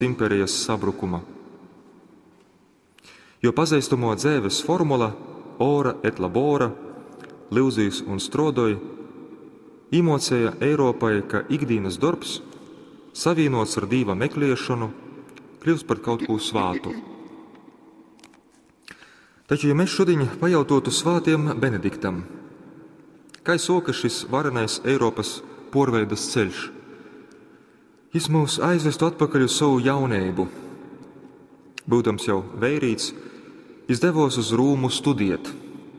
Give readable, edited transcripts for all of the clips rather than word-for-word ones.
impērijas sabrukuma. Jo pazīstamo dzēves formula ora et labora, livzīs un strodoj, imocēja Eiropai, ka ikdienas darbs, savienots ar Dīva meklēšanu, kļūst par kaut ko svātu. Taču, ja mēs šodien pajautotu svātiem Benediktam, kā soka šis varenais Eiropas porveidas ceļš, viņš mūs aizvestu atpakaļ uz savu jaunību. Būdams jau vērīts, viņš devos uz Rūmu studiet.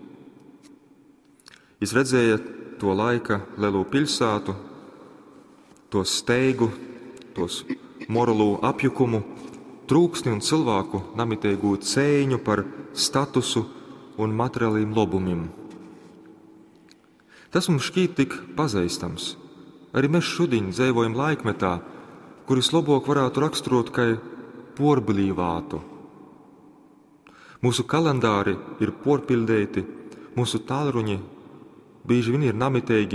Viņš redzēja to laika lielo pilsētu, to steigu, tos morālo apjukumu, trūksni un cilvēku namitēgu cēņu par statusu un materiāliem lobumiem. Tas mums šķiet tik pazīstams. Arī mēs šodien dzīvojam laikmetā, kuris labāk varētu raksturot kā porbilīvātu. Mūsu kalendāri ir porpildēti, mūsu tālruņi bieži vien ir namitēgi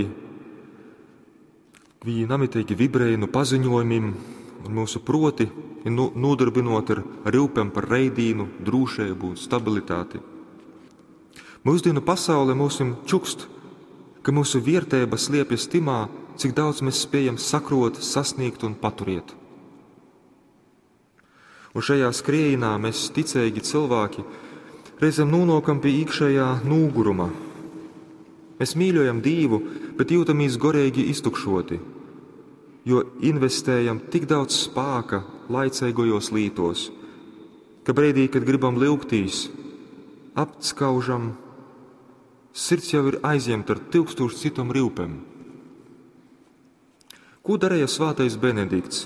vibrēju no paziņojumiem, un mūsu proti ir nodarbinot ar rūpēm par reidīnu, drūšību, stabilitāti. Mūsdienu pasaule mūsim čukst, ka mūsu vērtība slēpjas timā, cik daudz mēs spējam sakrot, sasniegt un paturēt. Un šajā skrējienā mēs ticīgi cilvēki reizēm nonākam pie iekšējā nūguruma. Mēs mīļojam Dievu, bet jūtamies gorīgi iztukšoti, jo investējam tik daudz spēka laicīgajos lītos, ka brīdī, kad gribam lūgtīs, apskaužam, sirds jau ir aizņemta ar 1000 citam rūpēm. Ko darīja svātais Benedikts?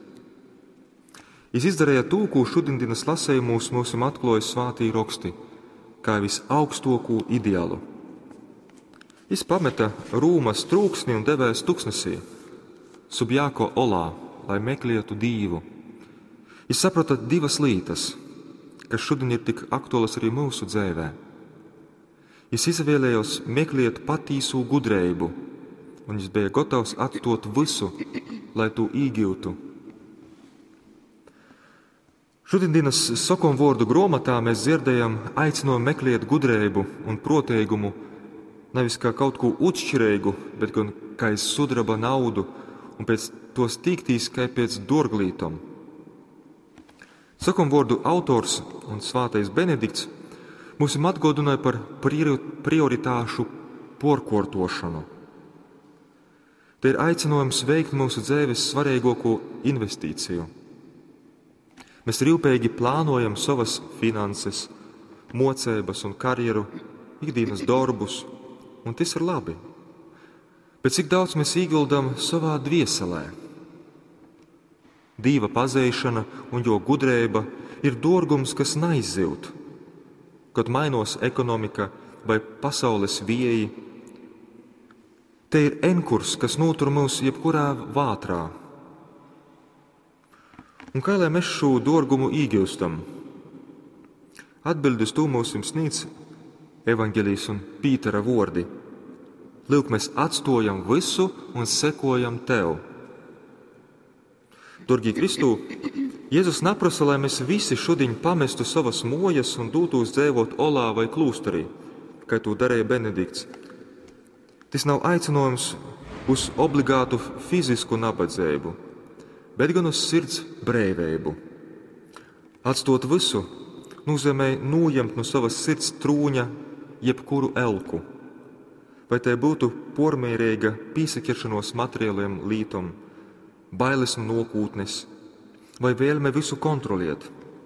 Viņš izdarīja to, ko šodienas lasējumos mums atklāja svātī raksti, kā visaugstāko ideālu. Viņš pameta Rūmas trūksni un devās tuksnesī, Subjāko olā, lai meklētu Dievu. Viņš saprata divas lietas, kas šodien ir tik aktuālas arī mūsu dzīvē. Viņš izvēlējās meklēt patīsu gudrību, un viņš bija gatavs atstāt visu, lai to iegūtu. Šodienas sokomvārdu grāmatā mēs dzirdējam aicinājumu meklēt gudrību un protēgumu, nevis kā kaut ko atšķirīgu, bet gan kā sudraba naudu, un pēc tos tīktīs kā pēc dorglītam. Sokomvārdu autors un svātais Benedikts mums atgādināja par prioritāšu porkortošanu. Te ir aicinājums veikt mūsu dzīves svarīgāko investīciju. Mēs rūpīgi plānojam savas finanses, mocības un karjeru, ikdienas darbus, un tas ir labi. Bet cik daudz mēs ieguldam savā dvieselē? Dieva pazīšana un jo gudrība ir dārgums, kas neizzūd, kad mainās ekonomika vai pasaules vieji. Te ir enkurs, kas notur mūs jebkurā vātrā. Un kā lai mēs šo dārgumu iegūstam? Atbildes to mums sniedz Evangelijas un Pītera vārdi. Lūk, mēs atstājam visu un sekojam tev. Dārgie Kristū, Jēzus neprasa, lai mēs visi šodien pamestu savas mojas un dotos dzīvot olā vai klūsterī, kā to darīja Benedikts. Tas nav aicinājums uz obligātu fizisku nabadzību, bet gan uz sirds brīvību. Atstāt visu nozīmē noņemt no savas sirds trūņa jebkuru elku. Vai tai būtu pormērīga piesaķeršanos materiāliem lītam, bailes no nākotnes, vai vēlme visu kontrolēt.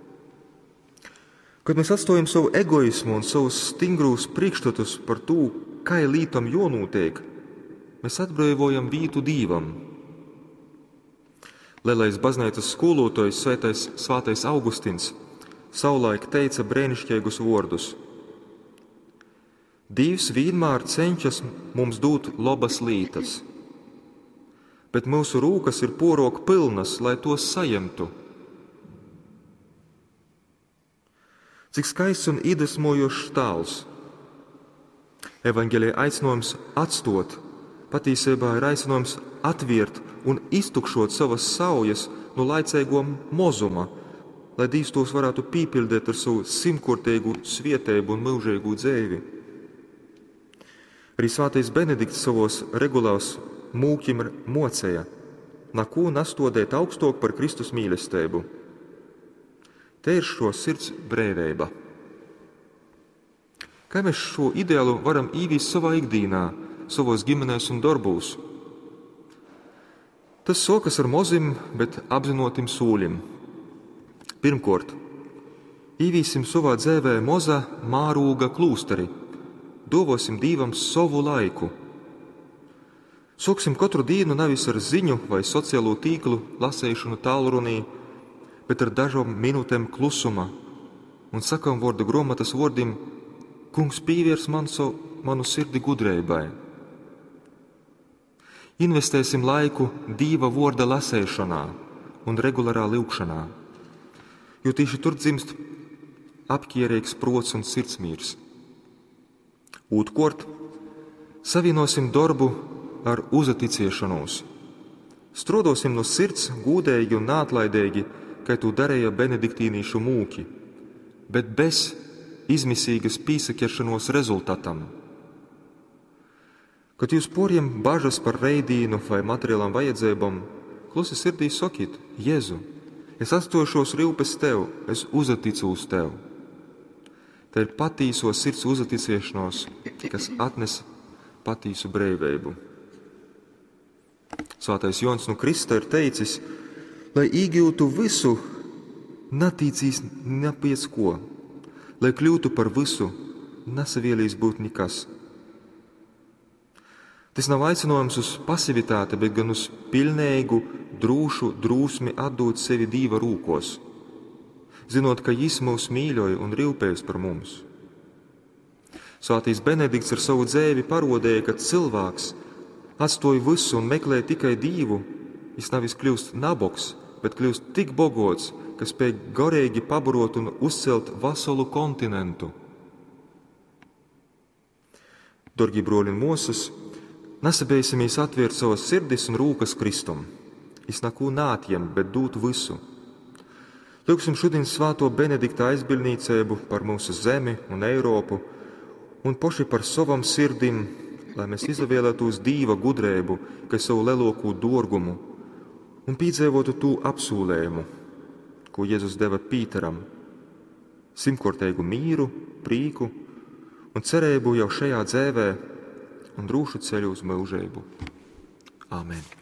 Kad mēs atstājam savu egoismu un savus stingrus priekšstatus par to, kā lītam jānotiek, mēs atbrīvojam vietu Dievam. Lielais baznīcas skolotājs svātais Augustīns savulaik teica brēnišķīgus vārdus. Dievs vienmēr cenšas mums dot labas lietas, bet mūsu rūkas ir porok pilnas, lai tos saņemtu. Cik skaists un iedvesmojošs tēls. Evanģēlijā aicinājums atstot, patiesībā ir aicinājums atvirt un iztukšot savas saujas no laicēgo mozuma, lai Dievs tos varētu pīpildēt ar savu simtkortēgu svietēbu un mūžēgu dzēvi. Arī Svētais Benedikts savos regulās mūkiem mocēja, nakū nastodēt augstok par Kristus mīlestību. Te ir šo sirds brēvība. Kā mēs šo ideālu varam īvīst savā ikdīnā, savos ģimenēs un darbūs? Tas sokas ar mozim, bet apzinotim sūļim. Pirmkort, īvīsim savā dzēvē moza mārūga klūsteri, dovosim Dīvam savu laiku. Soksim katru dienu nevis ar ziņu vai sociālo tīklu lasēšanu tālrunī, bet ar dažām minūtēm klusuma un sakam vārdu grāmatas vārdiem: Kungs pīvērs manu sirdi gudrībai. Investēsim laiku Dieva vārda lasēšanā un regulārā lūgšanā, jo tieši tur dzimst apkierīgs prots un sirdsmīrs. Otrkārt, savienosim darbu ar uzaticēšanos. Strodosim no sirds gūdēji un neatlaidīgi, kā to darīja benediktīnīšu mūki, bet bez izmisīgas pīsaķeršanos rezultātam. Kad jūs poriem bažas par reidīnu vai materiālām vajadzībām, klusi sirdī sakīt: Jēzu, es atstošos rīpes tev, es uzaticos tev. Tā ir patīso sirds uzaticēšanos, kas atnes patīsu brīvību. Svētais Jons no Krista ir teicis, lai iegūtu visu, netīcīs nepiec ko, lai kļūtu par visu, nesavielīs būt nekas. Tas nav aicinājums uz pasivitāti, bet gan uz pilnīgu, drūšu drūsmi atdot sevi Dieva rūkos, zinot, ka Jis mūs mīļoja un rūpējas par mums. Svētais Benedikts ar savu dzēvi parodēja, ka cilvēks atstoja visu un meklē tikai Dievu, viņš nevis kļūst nabogs, bet kļūst tik bogots, ka spēj garīgi pabarot un uzcelt veselu kontinentu. Dorgi broļi un mūsas, nesabēsimies atvērt savas sirdis un rūkas Kristum. Viņš neko nātjem, bet dūt visu. Lūksim šodien Svēto Benedikta aizbildniecību par mūsu zemi un Eiropu un poši par savam sirdim, lai mēs izvēlētos Dieva gudrību, kā savu lielāko dārgumu, un piedzīvotu to apsūlējumu, ko Jēzus deva Pīteram, simtkortēgu mīru, prīku un cerību jau šajā dzēvē un drūšu ceļu uz mūžību. Āmen.